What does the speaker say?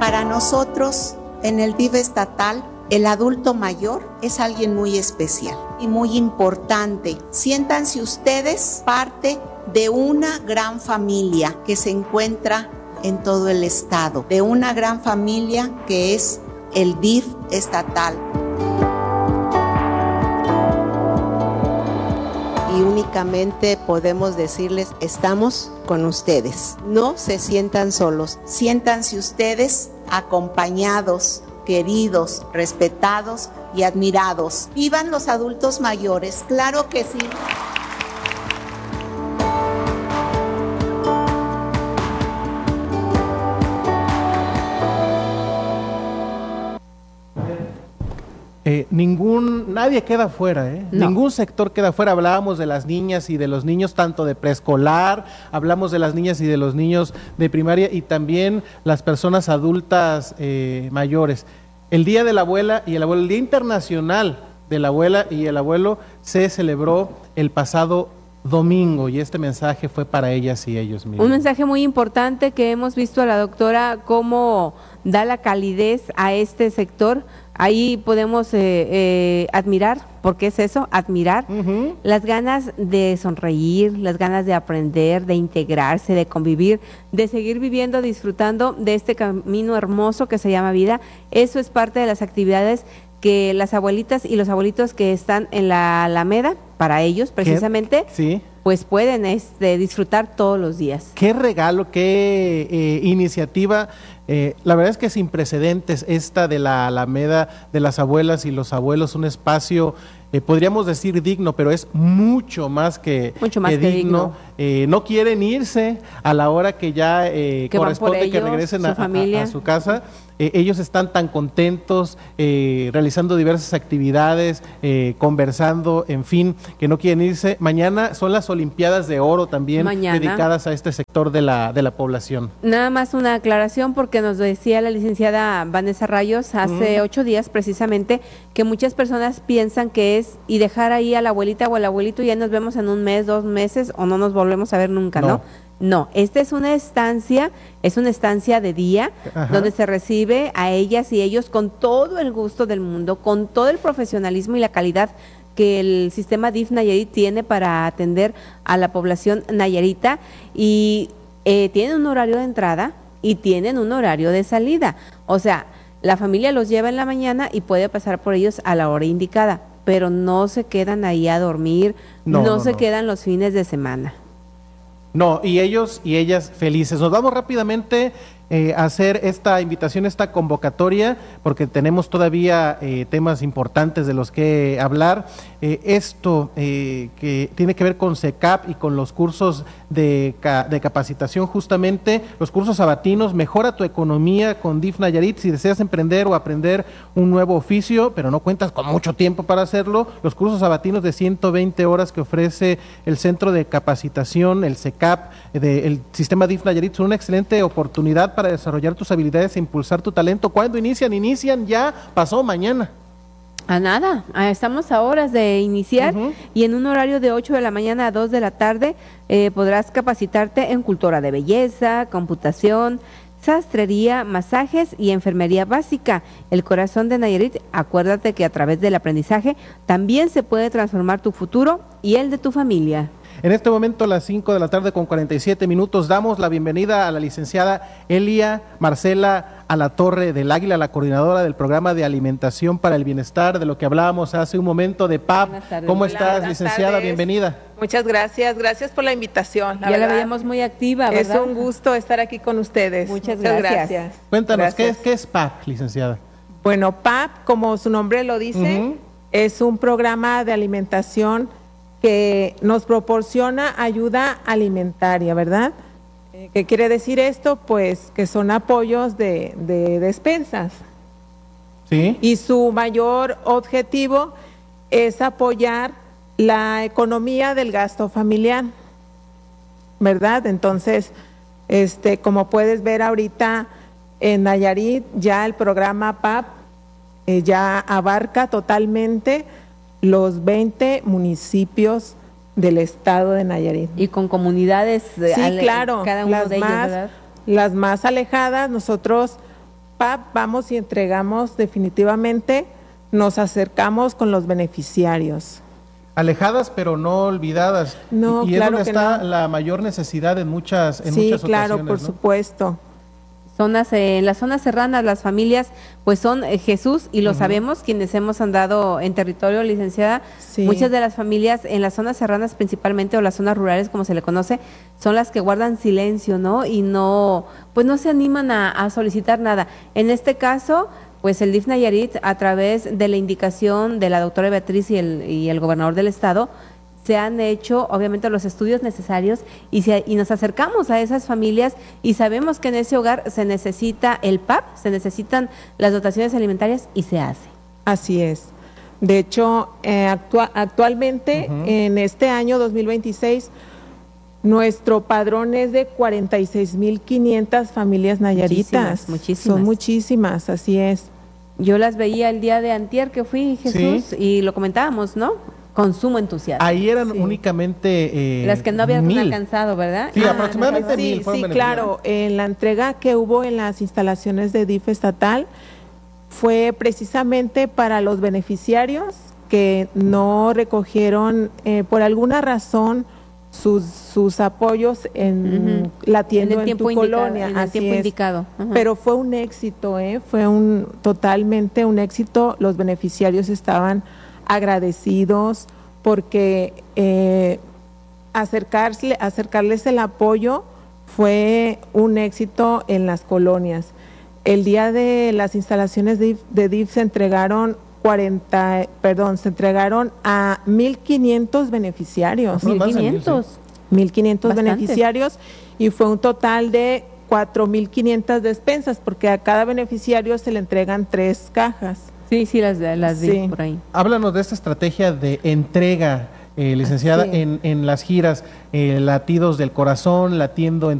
Para nosotros, en el DIF estatal, el adulto mayor es alguien muy especial y muy importante. Siéntanse ustedes parte de una gran familia que se encuentra en todo el estado, de una gran familia que es el DIF estatal. Y únicamente podemos decirles, estamos con ustedes. No se sientan solos, siéntanse ustedes acompañados, queridos, respetados y admirados. ¡Vivan los adultos mayores! ¡Claro que sí! Nadie queda fuera, No. Ningún sector queda fuera. Hablábamos de las niñas y de los niños, tanto de preescolar, hablamos de las niñas y de los niños de primaria y también las personas adultas mayores. El Día de la Abuela y el Abuelo, el Día Internacional de la Abuela y el Abuelo se celebró el pasado domingo y este mensaje fue para ellas y ellos mismos. Un mensaje muy importante que hemos visto a la doctora cómo da la calidez a este sector. Ahí podemos admirar, porque es eso, admirar las ganas de sonreír, las ganas de aprender, de integrarse, de convivir, de seguir viviendo, disfrutando de este camino hermoso que se llama vida. Eso es parte de las actividades que las abuelitas y los abuelitos que están en la Alameda, para ellos precisamente, sí, pues pueden disfrutar todos los días. Qué regalo, qué iniciativa. La verdad es que sin precedentes esta de la Alameda de las abuelas y los abuelos, un espacio, podríamos decir digno, pero es mucho más que digno. No quieren irse a la hora que ya corresponde ellos, que regresen a su casa. Ellos están tan contentos, realizando diversas actividades, conversando, en fin, que no quieren irse. Mañana son las Olimpiadas de Oro también, dedicadas a este sector de la población. Nada más una aclaración, porque nos decía la licenciada Vanessa Rayos hace 8 días precisamente que muchas personas piensan que es y dejar ahí a la abuelita o al abuelito y ya nos vemos en 1 mes, 2 meses o no nos volvemos a ver nunca, ¿no? No, esta es una estancia de día, donde se recibe a ellas y ellos con todo el gusto del mundo, con todo el profesionalismo y la calidad que el sistema DIF Nayarit tiene para atender a la población nayarita, y tienen un horario de entrada y tienen un horario de salida. O sea, la familia los lleva en la mañana y puede pasar por ellos a la hora indicada, pero no se quedan ahí a dormir, no se quedan los fines de semana. No, y ellos y ellas felices. Nos vamos rápidamente a hacer esta invitación, esta convocatoria, porque tenemos todavía temas importantes de los que hablar. Esto que tiene que ver con CECAP y con los cursos de capacitación, justamente, los cursos sabatinos, Mejora tu economía con DIF Nayarit. Si deseas emprender o aprender un nuevo oficio, pero no cuentas con mucho tiempo para hacerlo, los cursos sabatinos de 120 horas que ofrece el Centro de Capacitación, el CECAP, del sistema DIF Nayarit, son una excelente oportunidad para desarrollar tus habilidades e impulsar tu talento. ¿Cuándo inician? Inician ya, pasó mañana. A nada, estamos a horas de iniciar y en un horario de 8 de la mañana a 2 de la tarde podrás capacitarte en cultura de belleza, computación, sastrería, masajes y enfermería básica. El corazón de Nayarit, acuérdate que a través del aprendizaje también se puede transformar tu futuro y el de tu familia. En este momento, a las 5 de la tarde con 47 minutos, damos la bienvenida a la licenciada Elia Marcela Alatorre del Águila, la coordinadora del programa de alimentación para el bienestar, de lo que hablábamos hace un momento de PAP. ¿Cómo estás, licenciada? Bienvenida. Muchas gracias, gracias por la invitación. Ya la veíamos muy activa, ¿verdad? Es un gusto estar aquí con ustedes. Muchas gracias. Cuéntanos, ¿qué es PAP, licenciada? Bueno, PAP, como su nombre lo dice, es un programa de alimentación que nos proporciona ayuda alimentaria, ¿verdad? ¿Qué quiere decir esto? Pues que son apoyos de despensas. Sí. Y su mayor objetivo es apoyar la economía del gasto familiar, ¿verdad? Entonces, como puedes ver ahorita en Nayarit, ya el programa PAP ya abarca totalmente los 20 municipios del estado de Nayarit. Y con comunidades, sí, claro, cada uno de ellos, ¿verdad? Las más alejadas, nosotros PAP vamos y entregamos definitivamente, nos acercamos con los beneficiarios. Alejadas pero no olvidadas. No, y claro es donde que está no. la mayor necesidad en muchas Sí, ocasiones. claro, por ¿no? supuesto. En las zonas serranas, las familias pues son Jesús, y lo sabemos quienes hemos andado en territorio, licenciada. Sí. Muchas de las familias en las zonas serranas principalmente, o las zonas rurales como se le conoce, son las que guardan silencio, ¿no? Y no, pues no se animan a solicitar nada. En este caso, pues el DIF Nayarit, a través de la indicación de la doctora Beatriz y el gobernador del estado, se han hecho obviamente los estudios necesarios y nos acercamos a esas familias, y sabemos que en ese hogar se necesita el PAP, se necesitan las dotaciones alimentarias, y se hace. Así es. De hecho, actualmente, en este año 2026, nuestro padrón es de 46,500 familias nayaritas. Muchísimas. Son muchísimas, así es. Yo las veía el día de antier que fui, Jesús, Sí. y lo comentábamos, ¿no? Con sumo entusiasmo. Ahí eran Sí. únicamente Las que no habían 1,000. alcanzado, ¿verdad? Sí, aproximadamente Sí, 1,000 fueron sí, beneficiadas. claro. En la entrega que hubo en las instalaciones de DIF estatal fue precisamente para los beneficiarios que no recogieron por alguna razón sus apoyos en la tienda en tu colonia. En el así tiempo es. indicado. Ajá. Pero fue un éxito, fue totalmente un éxito. Los beneficiarios estaban agradecidos porque acercarles el apoyo fue un éxito en las colonias. El día de las instalaciones de DIF se entregaron a 1,500 beneficiarios. No, más de 1,500. 1,500 Bastante. beneficiarios, y fue un total de 4,500 despensas, porque a cada beneficiario se le entregan 3 cajas. Sí, las vi Sí. por ahí. Háblanos de esta estrategia de entrega, licenciada, Sí. en las giras, latidos del corazón, latiendo en